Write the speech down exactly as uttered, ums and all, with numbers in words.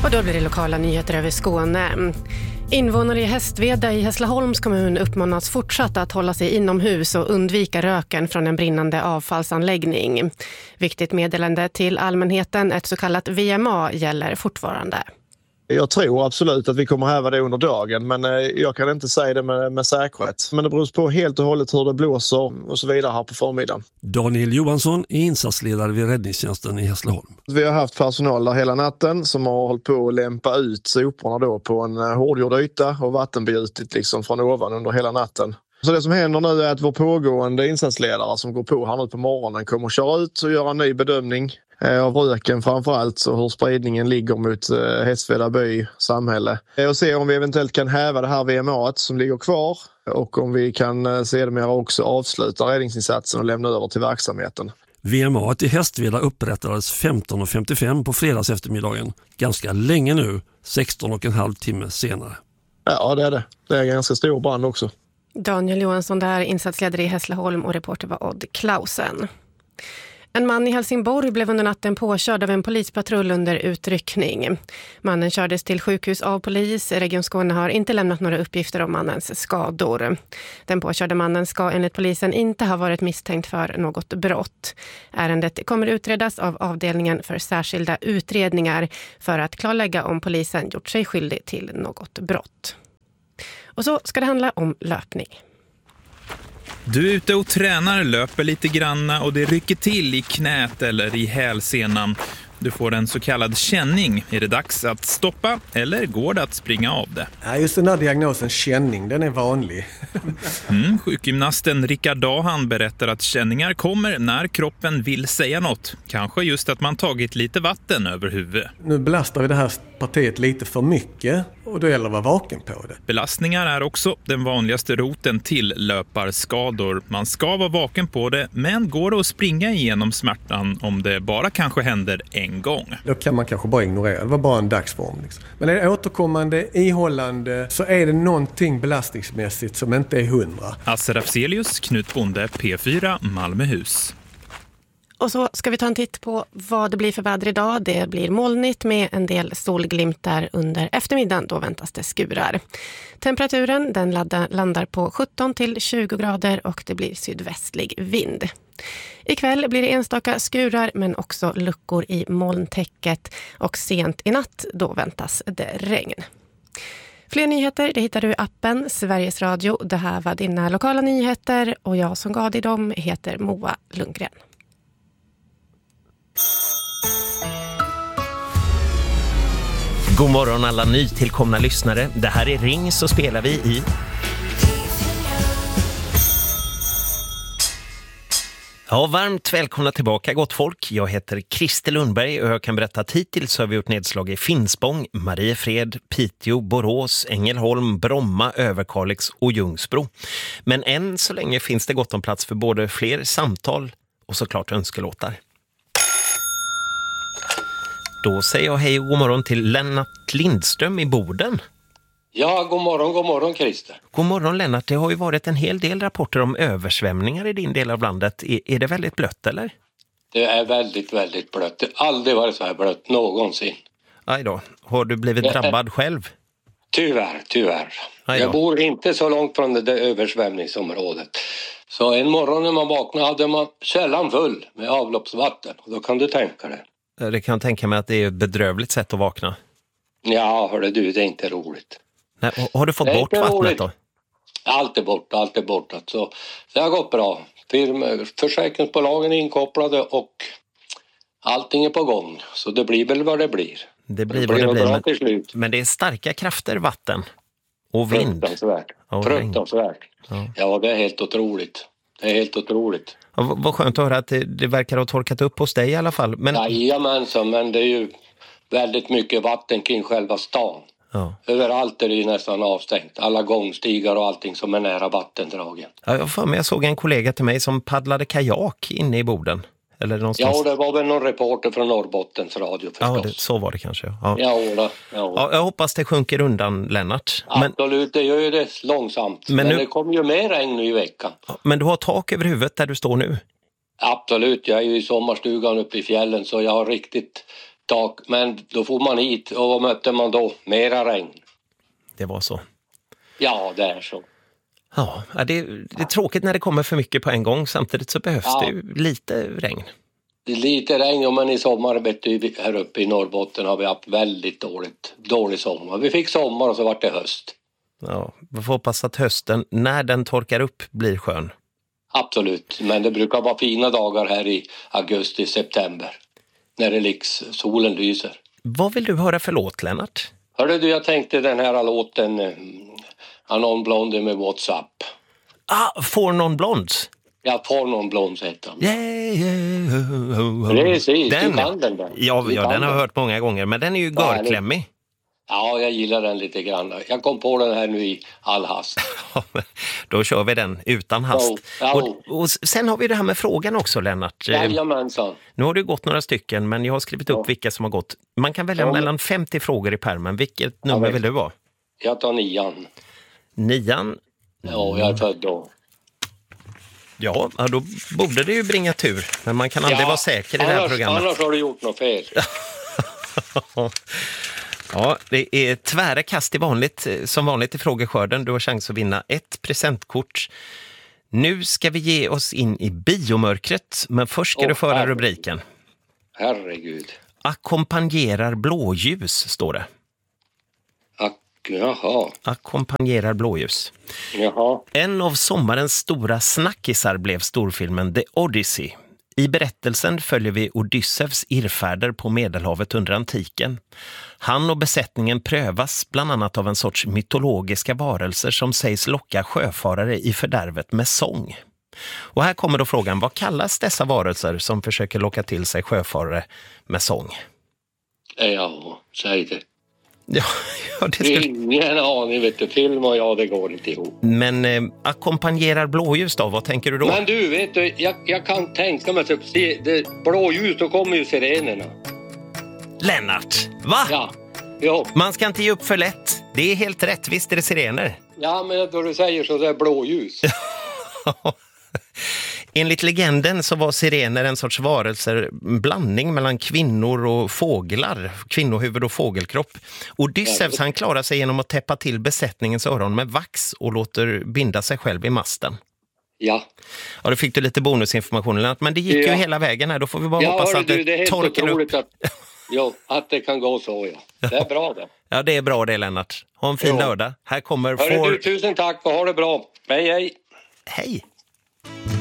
Och då blir det lokala nyheter över Skåne. Invånare i Hästveda i Hässleholms kommun uppmanas fortsatt att hålla sig inomhus och undvika röken från en brinnande avfallsanläggning. Viktigt meddelande till allmänheten, ett så kallat V M A, gäller fortfarande. Jag tror absolut att vi kommer häva det under dagen, men jag kan inte säga det med, med säkerhet. Men det beror på helt och hållet hur det blåser och så vidare här på förmiddagen. Daniel Johansson är insatsledare vid räddningstjänsten i Hässleholm. Vi har haft personal där hela natten som har hållit på att lämpa ut soporna då på en hårdgjord yta och vattenbjutit liksom från ovan under hela natten. Så det som händer nu är att vår pågående insatsledare som går på här nu på morgonen kommer att köra ut och göra en ny bedömning av röken framförallt och hur spridningen ligger mot Hästveda by samhälle. Och se om vi eventuellt kan häva det här V M A som ligger kvar och om vi kan se det mer också avsluta räddningsinsatsen och lämna över till verksamheten. V M A i Hästveda upprättades femton femtiofem på fredags eftermiddagen. Ganska länge nu, sexton och en halv timme senare. Ja, det är det. Det är en ganska stor brand också. Daniel Johansson där, insatsledare i Hässleholm, och reporter var Odd Klausen. En man i Helsingborg blev under natten påkörd av en polispatrull under utryckning. Mannen kördes till sjukhus av polis. Region Skåne har inte lämnat några uppgifter om mannens skador. Den påkörde mannen ska enligt polisen inte ha varit misstänkt för något brott. Ärendet kommer utredas av avdelningen för särskilda utredningar för att klarlägga om polisen gjort sig skyldig till något brott. Och så ska det handla om löpning. Du är ute och tränar, löper lite granna och det rycker till i knät eller i hälsenan. Du får en så kallad känning. Är det dags att stoppa eller går det att springa av det? Ja, just den här diagnosen känning, den är vanlig. Mm, sjukgymnasten Rickard Dahan berättar att känningar kommer när kroppen vill säga något. Kanske just att man tagit lite vatten över huvudet. Nu belastar vi det här partiet lite för mycket och då gäller det att vara vaken på det. Belastningar är också den vanligaste roten till löparskador. Man ska vara vaken på det, men går det att springa igenom smärtan om det bara kanske händer en gång? Då kan man kanske bara ignorera. Det var bara en dagsform. Liksom. Men är det återkommande, ihållande, så är det någonting belastningsmässigt som inte är hundra. Asser Afzelius, Knut Bonde, P fyra, Malmöhus. Och så ska vi ta en titt på vad det blir för väder idag. Det blir molnigt med en del solglimtar under eftermiddagen. Då väntas det skurar. Temperaturen den landar på sjutton till tjugo grader och det blir sydvästlig vind. Ikväll blir det enstaka skurar men också luckor i molntäcket och sent i natt då väntas det regn. Fler nyheter det hittar du i appen Sveriges Radio. Det här var dina lokala nyheter och jag som gav dig dem heter Moa Lundgren. God morgon alla nytillkomna lyssnare. Det här är Ring så spelar vi i... Ja, varmt välkomna tillbaka gott folk. Jag heter Christer Lundberg och jag kan berätta att hittills så har vi gjort nedslag i Finspång, Mariefred, Piteå, Borås, Ängelholm, Bromma, Överkalix och Ljungsbro. Men än så länge finns det gott om plats för både fler samtal och såklart önskelåtar. Då säger jag hej och god morgon till Lennart Lindström i Boden. Ja, god morgon, god morgon Christer. God morgon Lennart, det har ju varit en hel del rapporter om översvämningar i din del av landet. Är, är det väldigt blött eller? Det är väldigt, väldigt blött. Det har aldrig varit så här blött någonsin. Aj då, har du blivit drabbad själv? Tyvärr, tyvärr. Jag bor inte så långt från det där översvämningsområdet. Så en morgon när man vaknade hade man källan full med avloppsvatten. Och då kan du tänka det. Det kan jag tänka mig att det är ett bedrövligt sätt att vakna. Ja, hörde du, det är inte roligt. Nej, har du fått bort vattnet roligt. Då? Allt är borta, allt är borta. Så, så det har gått bra. Firma, försäkringsbolagen är inkopplade och allting är på gång. Så det blir väl vad det blir. Det blir det vad blir det blir. Men, men det är starka krafter, vatten och vind. Fruktansvärt. Och Fruktansvärt. Ja. ja, det är helt otroligt. Det är helt otroligt. Ja, vad skönt att höra att det, det verkar ha torkat upp hos dig i alla fall. Men... Jajamensan, men det är ju väldigt mycket vatten kring själva stan. Ja. Överallt är det ju nästan avstängt. Alla gångstigar och allting som är nära vattendragen. Ja, jag, för mig, jag såg en kollega till mig som paddlade kajak inne i Boden. Eller någonstans. Ja, det var väl någon reporter från Norrbottens radio förstås. Ja, det, så var det kanske. Ja, ja, då, ja, då. ja jag hoppas det sjunker undan, Lennart. Men... Absolut, det gör ju det långsamt. Men, men nu... det kommer ju mer regn nu i veckan. Men du har tak över huvudet där du står nu? Absolut, jag är ju i sommarstugan uppe i fjällen så jag har riktigt tak, men då får man hit och vad mötte man då? Mera regn. Det var så. Ja, det är så. Ja, det är, det är tråkigt när det kommer för mycket på en gång. Samtidigt så behövs ja. det ju lite regn. Lite regn, men i sommar här uppe i Norrbotten har vi haft väldigt dåligt, dålig sommar. Vi fick sommar och så var det höst. Ja, vi får hoppas att hösten, när den torkar upp, blir skön. Absolut, men det brukar vara fina dagar här i augusti, september. När det liksom, solen lyser. Vad vill du höra för låt, Lennart? Hörde du, jag tänkte den här låten eh, Anon Blonde med WhatsApp. Ah, For Non Blondes. Ja, For Non Blondes heter den. Yeah, yeah, oh, oh. Precis, den, du kan den där. Ja, ja den har jag hört många gånger, men den är ju görklämmig. Ja, jag gillar den lite grann. Jag kom på den här nu i all hast. Då kör vi den utan hast. Oh, oh. Och, och sen har vi det här med frågan också, Lennart. Jajamensan. Nu har det gått några stycken, men jag har skrivit upp oh. vilka som har gått. Man kan välja oh. mellan femtio frågor i pärmen. Vilket nummer ja, vill du vara? Jag tar nian. Nian? Ja, jag är född då. Ja, då borde det ju bringa tur. Men man kan aldrig ja, vara säker i annars, det här programmet. Annars har du gjort något fel. Ja, det är tvära kast i vanligt, som vanligt i frågeskörden. Du har chans att vinna ett presentkort. Nu ska vi ge oss in i biomörkret, men först ska oh, du föra herregud. rubriken. Herregud. Ackompanjerar blåljus, står det. Ak- Jaha. Ackompanjerar blåljus. Jaha. En av sommarens stora snackisar blev storfilmen The Odyssey. I berättelsen följer vi Odysseus irrfärder på Medelhavet under antiken. Han och besättningen prövas bland annat av en sorts mytologiska varelser som sägs locka sjöfarare i fördärvet med sång. Och här kommer då frågan, vad kallas dessa varelser som försöker locka till sig sjöfarare med sång? Ja, säg det. Ja, ja, det skulle... Ingen aning, vet du, film och jag, det går inte ihop. Men eh, ackompanjerar blåljus då, vad tänker du då? Men du, vet du, jag, jag kan tänka mig att se det blåljus, då kommer ju sirenerna. Lennart, va? Ja, ja. Man ska inte ge upp för lätt. Det är helt rätt, visst är det sirener. Ja, men då du säger så, det är blåljus. Enligt legenden så var sirener en sorts varelser, blandning mellan kvinnor och fåglar, kvinnohuvud och fågelkropp. Odysseus han klarar sig genom att täppa till besättningens öron med vax och låter binda sig själv i masten. Ja. Ja, då fick du lite bonusinformation, men det gick ja. ju hela vägen här. Då får vi bara ja, hoppas att det, du, det är helt torkar upp. Att, ja, att det kan gå så, ja. Det är bra det. Ja, det är bra det, Lennart. Ha en fin ja. lördag. Här kommer... Hörru, for... du, tusen tack och ha det bra. Hej, hej. Hej.